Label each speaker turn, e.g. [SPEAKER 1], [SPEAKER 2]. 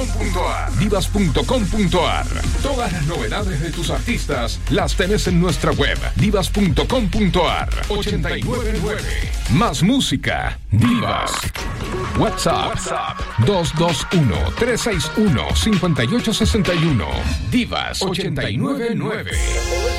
[SPEAKER 1] divas.com.ar. Divas.com.ar. Todas las novedades de tus artistas las tenés en nuestra web, divas.com.ar. 899. Más música. Divas. WhatsApp 221-361-5861. Divas 899.